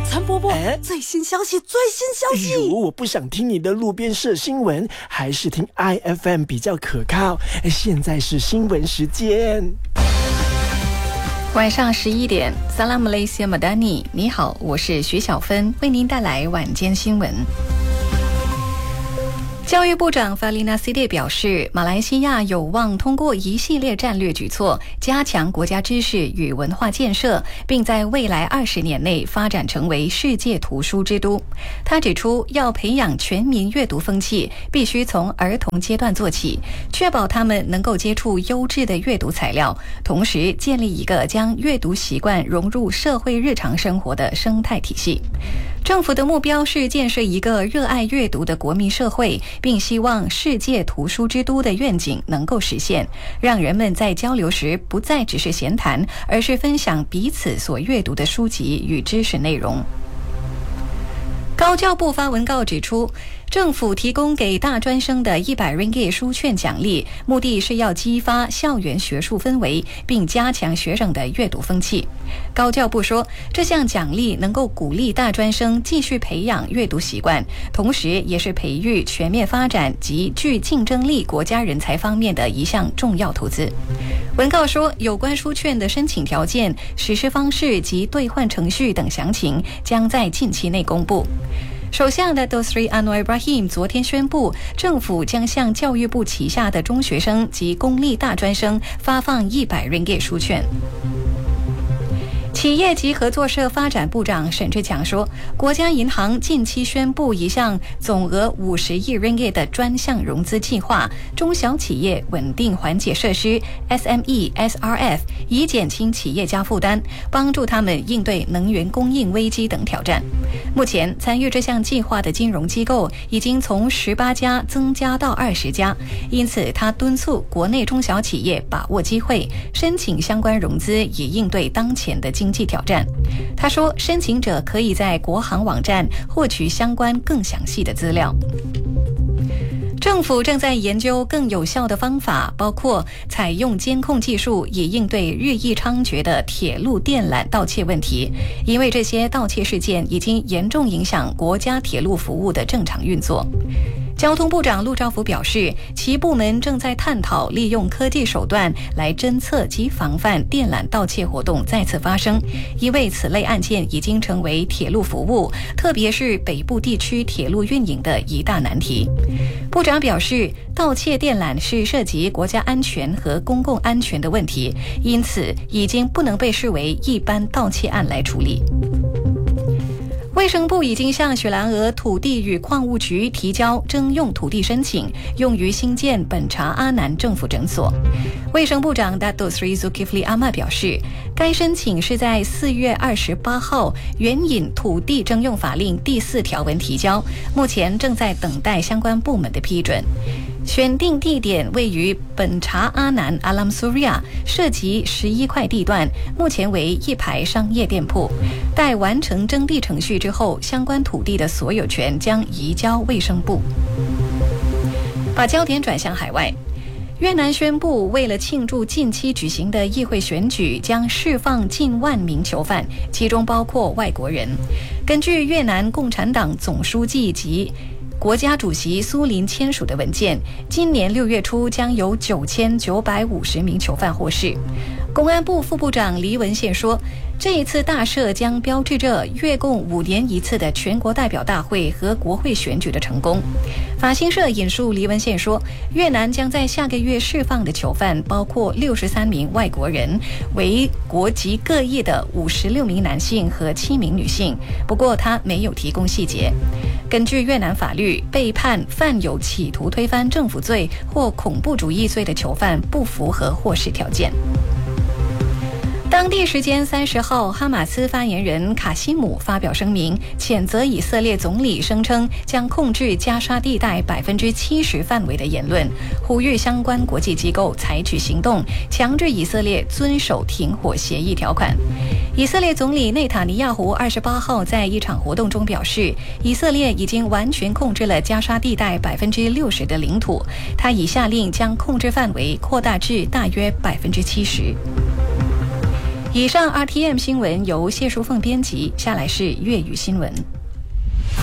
陈伯伯，最新消息！ 如果我不想听你的路边社新闻，还是听 IFM 比较可靠。现在是新闻时间。 晚上11点，萨拉姆雷西亚马达尼，你好，我是徐小芬，为您带来晚间新闻。教育部长法里纳西蒂表示，马来西亚有望通过一系列战略举措，加强国家知识与文化建设，并在未来20年内发展成为世界图书之都。他指出，要培养全民阅读风气，必须从儿童阶段做起，确保他们能够接触优质的阅读材料，同时建立一个将阅读习惯融入社会日常生活的生态体系。政府的目标是建设一个热爱阅读的国民社会，并希望世界图书之都的愿景能够实现，让人们在交流时不再只是闲谈，而是分享彼此所阅读的书籍与知识内容。高教部发文告指出，政府提供给大专生的100 ringgit 书券奖励，目的是要激发校园学术氛围，并加强学生的阅读风气。高教部说，这项奖励能够鼓励大专生继续培养阅读习惯，同时也是培育全面发展及具竞争力国家人才方面的一项重要投资。文告说，有关书券的申请条件、实施方式及兑换程序等详情将在近期内公布。首相Dato Sri Anwar Ibrahim 昨天宣布，政府将向教育部旗下的中学生及公立大专生发放100 ringgit 书券。企业及合作社发展部长沈志强说，国家银行近期宣布一项总额50亿 ringgit 的专项融资计划，中小企业稳定缓解设施 SME SRF， 以减轻企业家负担，帮助他们应对能源供应危机等挑战。目前参与这项计划的金融机构已经从18家增加到20家，因此他敦促国内中小企业把握机会，申请相关融资，以应对当前的经济挑战。他说，申请者可以在国行网站获取相关更详细的资料。政府正在研究更有效的方法，包括采用监控技术，以应对日益猖獗的铁路电缆盗窃问题，因为这些盗窃事件已经严重影响国家铁路服务的正常运作。交通部长陆兆福表示，其部门正在探讨利用科技手段来侦测及防范电缆盗窃活动再次发生，因为此类案件已经成为铁路服务，特别是北部地区铁路运营的一大难题。部长表示，盗窃电缆是涉及国家安全和公共安全的问题，因此已经不能被视为一般盗窃案来处理。卫生部已经向雪兰莪土地与矿务局提交征用土地申请，用于兴建本查阿南政府诊所。卫生部长 Dato Sri Zulkifli Ahmad 表示，该申请是在4月28号援引土地征用法令第4条文提交，目前正在等待相关部门的批准。选定地点位于本查阿南 Alam Suria， 涉及11块地段，目前为1排商业店铺。待完成征地程序之后，相关土地的所有权将移交卫生部。把焦点转向海外，越南宣布，为了庆祝近期举行的议会选举，将释放近万名囚犯，其中包括外国人。根据越南共产党总书记及国家主席苏林签署的文件，今年6月初将有9950名囚犯获释。公安部副部长黎文宪说，这一次大赦将标志着越共5年一次的全国代表大会和国会选举的成功。法新社引述黎文宪说，越南将在下个月释放的囚犯包括63名外国人，为国籍各异的56名男性和7名女性，不过他没有提供细节。根据越南法律，被判犯有企图推翻政府罪或恐怖主义罪的囚犯不符合获释条件。当地时间30号，哈马斯发言人卡西姆发表声明，谴责以色列总理声称将控制加沙地带70%范围的言论，呼吁相关国际机构采取行动，强制以色列遵守停火协议条款。以色列总理内塔尼亚胡28号在一场活动中表示，以色列已经完全控制了加沙地带60%的领土，他已下令将控制范围扩大至大约70%。 以上 RTM 新闻由谢淑凤编辑，下来是粤语新闻。